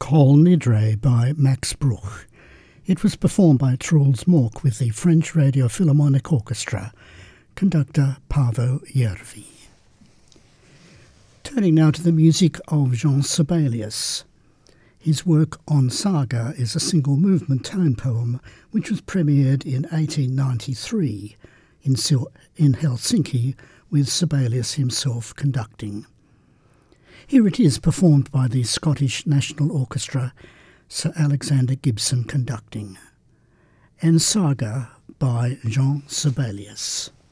Kol Nidre by Max Bruch. It was performed by Truls Mork with the French Radio Philharmonic Orchestra, conductor Paavo Järvi. Turning now to the music of Jean Sibelius. His work On Saga is a single-movement tone poem which was premiered in 1893 in Helsinki, with Sibelius himself conducting. Here it is performed by the Scottish National Orchestra, Sir Alexander Gibson conducting. En Saga by Jean Sibelius.